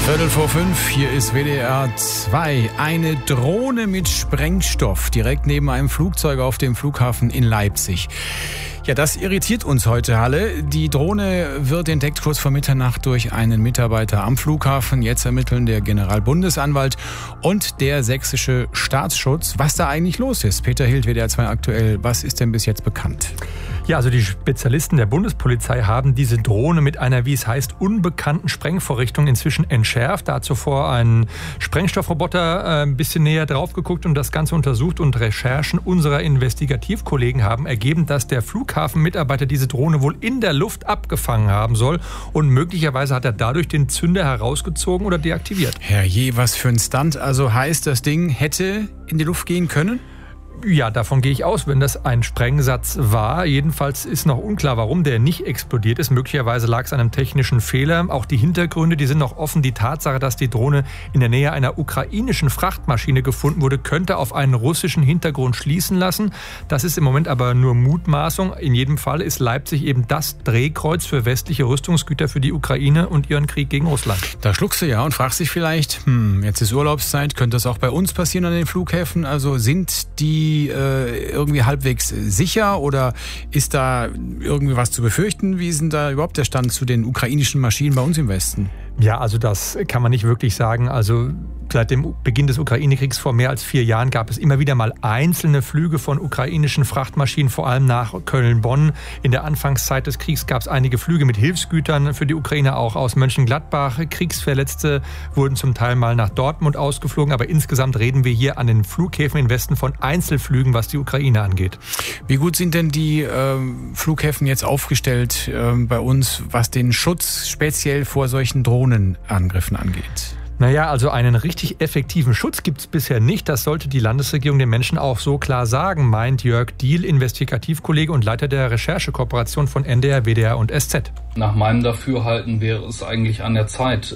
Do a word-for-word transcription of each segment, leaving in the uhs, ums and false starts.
Viertel vor fünf, hier ist W D R zwei. Eine Drohne mit Sprengstoff direkt neben einem Flugzeug auf dem Flughafen in Leipzig. Ja, das irritiert uns heute alle. Die Drohne wird entdeckt kurz vor Mitternacht durch einen Mitarbeiter am Flughafen. Jetzt ermitteln der Generalbundesanwalt und der sächsische Staatsschutz, was da eigentlich los ist. Peter Hild, W D R zwei aktuell. Was ist denn bis jetzt bekannt? Ja, also die Spezialisten der Bundespolizei haben diese Drohne mit einer, wie es heißt, unbekannten Sprengvorrichtung inzwischen entschärft. Da hat zuvor ein Sprengstoffroboter ein bisschen näher drauf geguckt und das Ganze untersucht. Und Recherchen unserer Investigativkollegen haben ergeben, dass der Flughafenmitarbeiter diese Drohne wohl in der Luft abgefangen haben soll. Und möglicherweise hat er dadurch den Zünder herausgezogen oder deaktiviert. Herrje, was für ein Stunt. Also heißt, das Ding hätte in die Luft gehen können? Ja, davon gehe ich aus, wenn das ein Sprengsatz war. Jedenfalls ist noch unklar, warum der nicht explodiert ist. Möglicherweise lag es an einem technischen Fehler. Auch die Hintergründe, die sind noch offen. Die Tatsache, dass die Drohne in der Nähe einer ukrainischen Frachtmaschine gefunden wurde, könnte auf einen russischen Hintergrund schließen lassen. Das ist im Moment aber nur Mutmaßung. In jedem Fall ist Leipzig eben das Drehkreuz für westliche Rüstungsgüter für die Ukraine und ihren Krieg gegen Russland. Da schluckst du ja und fragst dich vielleicht, hm, jetzt ist Urlaubszeit, könnte das auch bei uns passieren an den Flughäfen? Also sind die irgendwie halbwegs sicher oder ist da irgendwie was zu befürchten? Wie ist denn da überhaupt der Stand zu den ukrainischen Maschinen bei uns im Westen? Ja, also das kann man nicht wirklich sagen. Also seit dem Beginn des Ukraine-Kriegs vor mehr als vier Jahren gab es immer wieder mal einzelne Flüge von ukrainischen Frachtmaschinen, vor allem nach Köln-Bonn. In der Anfangszeit des Kriegs gab es einige Flüge mit Hilfsgütern für die Ukraine, auch aus Mönchengladbach. Kriegsverletzte wurden zum Teil mal nach Dortmund ausgeflogen, aber insgesamt reden wir hier an den Flughäfen im Westen von Einzelflügen, was die Ukraine angeht. Wie gut sind denn die äh, Flughäfen jetzt aufgestellt äh, bei uns, was den Schutz speziell vor solchen Drohnenangriffen angeht? Naja, also einen richtig effektiven Schutz gibt es bisher nicht. Das sollte die Landesregierung den Menschen auch so klar sagen, meint Jörg Diehl, Investigativkollege und Leiter der Recherchekooperation von N D R, W D R und S Z. Nach meinem Dafürhalten wäre es eigentlich an der Zeit,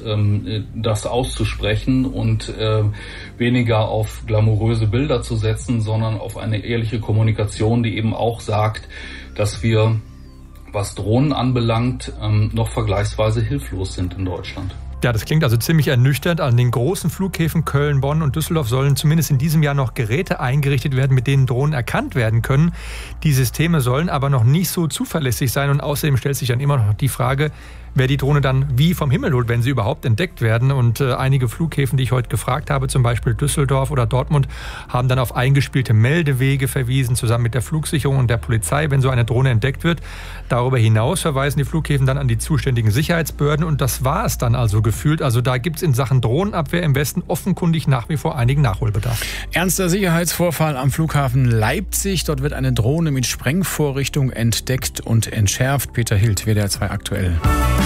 das auszusprechen und weniger auf glamouröse Bilder zu setzen, sondern auf eine ehrliche Kommunikation, die eben auch sagt, dass wir, was Drohnen anbelangt, noch vergleichsweise hilflos sind in Deutschland. Ja, das klingt also ziemlich ernüchternd. An den großen Flughäfen Köln, Bonn und Düsseldorf sollen zumindest in diesem Jahr noch Geräte eingerichtet werden, mit denen Drohnen erkannt werden können. Die Systeme sollen aber noch nicht so zuverlässig sein und außerdem stellt sich dann immer noch die Frage, wer die Drohne dann wie vom Himmel holt, wenn sie überhaupt entdeckt werden. Und äh, einige Flughäfen, die ich heute gefragt habe, zum Beispiel Düsseldorf oder Dortmund, haben dann auf eingespielte Meldewege verwiesen, zusammen mit der Flugsicherung und der Polizei, wenn so eine Drohne entdeckt wird. Darüber hinaus verweisen die Flughäfen dann an die zuständigen Sicherheitsbehörden und das war es dann also gefühlt. Also da gibt es in Sachen Drohnenabwehr im Westen offenkundig nach wie vor einigen Nachholbedarf. Ernster Sicherheitsvorfall am Flughafen Leipzig. Dort wird eine Drohne mit Sprengvorrichtung entdeckt und entschärft. Peter Hild, W D R zwei aktuell.